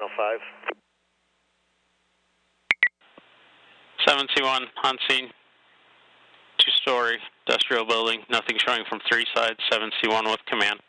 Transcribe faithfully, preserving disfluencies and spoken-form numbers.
oh five. seven C one, on scene. Two-story industrial building. Nothing showing from three sides. seven C one with command.